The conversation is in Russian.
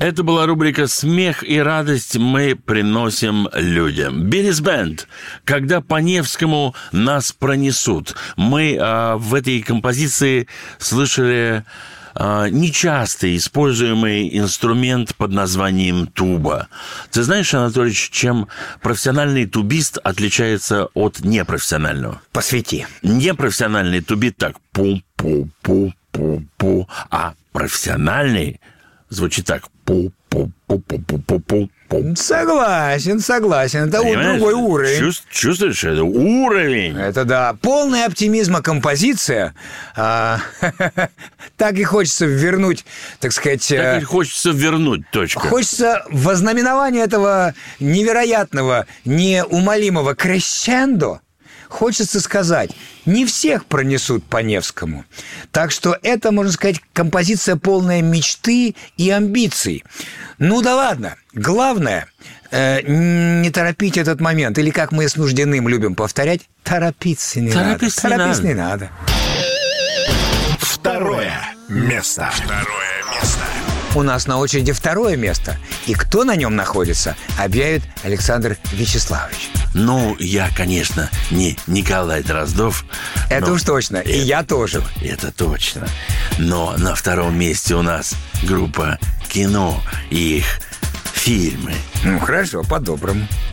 Это была рубрика «Смех и радость мы приносим людям». Биллис Бенд. Когда по Невскому нас пронесут. Мы в этой композиции слышали нечасто используемый инструмент под названием туба. Ты знаешь, Анатольевич, чем профессиональный тубист отличается от непрофессионального? Посвяти. Непрофессиональный тубит так пу-пу-пу-пу-пу, а профессиональный звучит так пу-пу-пу-пу-пу-пу. Согласен. Это вот другой уровень. Чувствуешь, это уровень. Это да. Полная оптимизма композиция. Так и хочется вернуть, так сказать... Так и хочется вернуть, точка. Хочется в ознаменование этого невероятного, неумолимого крещендо. Хочется сказать, не всех пронесут по Невскому. Так что это, можно сказать, композиция полная мечты и амбиций. Ну да ладно. Главное, не торопить этот момент. Или, как мы с Нуждиным любим повторять, торопиться не надо. Торопиться не надо. Второе место. У нас на очереди второе место. И кто на нем находится, объявит Александр Вячеславович. Ну, я, конечно, не Николай Дроздов. Это уж точно. И я тоже. Это точно. Но на втором месте у нас группа «Кино» и их фильмы. Ну, хорошо, по-доброму.